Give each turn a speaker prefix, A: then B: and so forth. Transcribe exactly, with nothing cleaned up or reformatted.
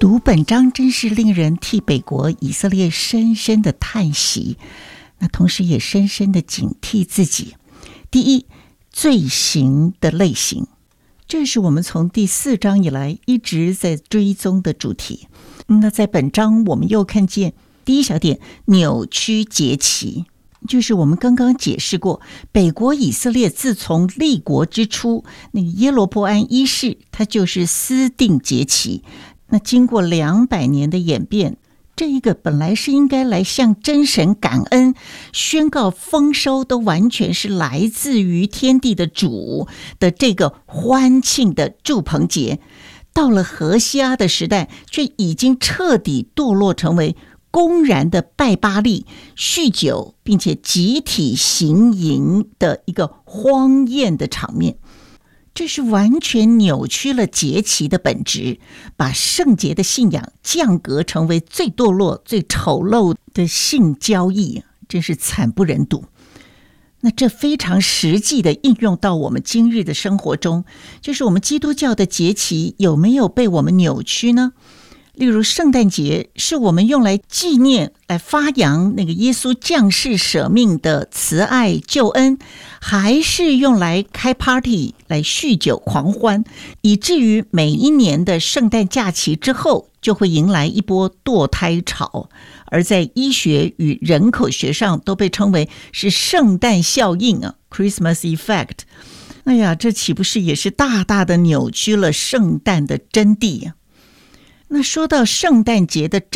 A: 读本章真是令人替北国以色列深深的叹息，那同时也深深的警惕自己。第一，罪行的类型，这是我们从第四章以来一直在追踪的主题。那在本章我们又看见第一小点，扭曲节期，就是我们刚刚解释过，北国以色列自从立国之初，那个耶罗波安一世他就是私定节期。那经过两百年的演变，这一个本来是应该来向真神感恩，宣告丰收都完全是来自于天地的主的这个欢庆的住棚节，到了何西阿的时代，却已经彻底堕落成为公然的拜巴力、酗酒，并且集体行淫的一个荒宴的场面。这是完全扭曲了节期的本质，把圣洁的信仰降格成为最堕落、最丑陋的性交易，真是惨不忍睹。那这非常实际的应用到我们今日的生活中，就是我们基督教的节期有没有被我们扭曲呢？例如圣诞节是我们用来纪念、来发扬那个耶稣降世舍命的慈爱救恩，还是用来开 party 来酗酒狂欢，以至于每一年的圣诞假期之后就会迎来一波堕胎潮，而在医学与人口学上都被称为是圣诞效应啊 Christmas effect。 哎呀，这岂不是也是大大的扭曲了圣诞的真谛啊？那说到圣诞节的真